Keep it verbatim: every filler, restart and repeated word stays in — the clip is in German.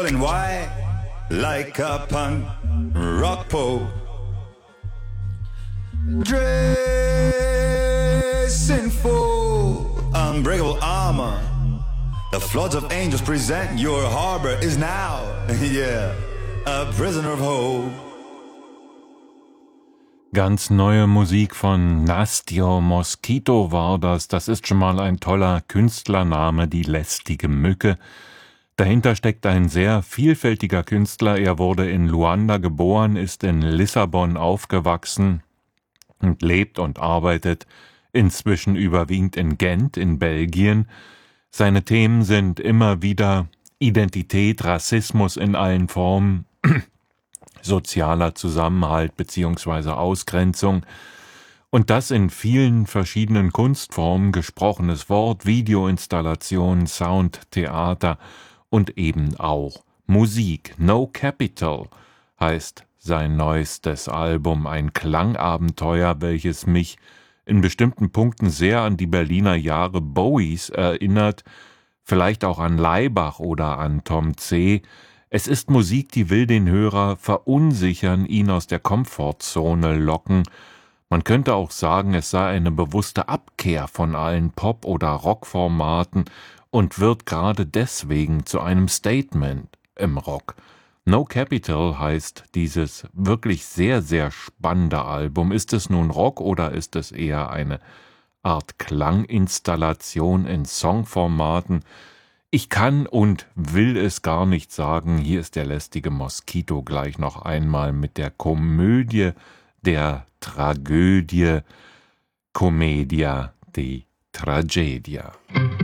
all in white, like a punk rock pole. Dressed in full unbreakable armor, the floods of angels present your harbor is now, yeah, a prisoner of hope. Ganz neue Musik von Nastyo Mosquito war das. Das ist schon mal ein toller Künstlername, die lästige Mücke. Dahinter steckt ein sehr vielfältiger Künstler. Er wurde in Luanda geboren, ist in Lissabon aufgewachsen und lebt und arbeitet inzwischen überwiegend in Gent in Belgien. Seine Themen sind immer wieder Identität, Rassismus in allen Formen, sozialer Zusammenhalt bzw. Ausgrenzung und das in vielen verschiedenen Kunstformen, gesprochenes Wort, Videoinstallation, Sound, Theater und eben auch Musik. No Capital heißt sein neuestes Album, ein Klangabenteuer, welches mich in bestimmten Punkten sehr an die Berliner Jahre Bowies erinnert, vielleicht auch an Laibach oder an Tom C. Es ist Musik, die will den Hörer verunsichern, ihn aus der Komfortzone locken. Man könnte auch sagen, es sei eine bewusste Abkehr von allen Pop- oder Rockformaten und wird gerade deswegen zu einem Statement im Rock. No Capital heißt dieses wirklich sehr, sehr spannende Album. Ist es nun Rock oder ist es eher eine Art Klanginstallation in Songformaten? Ich kann und will es gar nicht sagen. Hier ist der lästige Mosquito gleich noch einmal mit der Komödie der Tragödie, Commedia di Tragedia.